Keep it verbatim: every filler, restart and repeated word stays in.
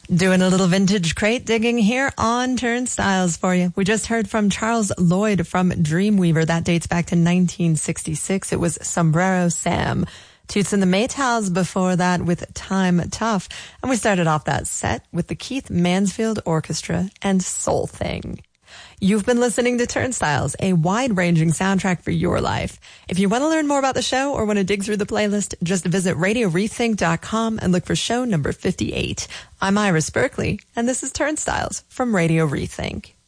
Doing a little vintage crate digging here on Turnstiles for you. We just heard from Charles Lloyd from Dreamweaver. That dates back to nineteen sixty-six. It was Sombrero Sam. Toots and the Maytals before that with Time Tough. And we started off that set with the Keith Mansfield Orchestra and Soul Thing. You've been listening to Turnstiles, a wide-ranging soundtrack for your life. If you want to learn more about the show or want to dig through the playlist, just visit radio rethink dot com and look for show number fifty-eight. I'm Iris Berkeley, and this is Turnstiles from Radio Rethink.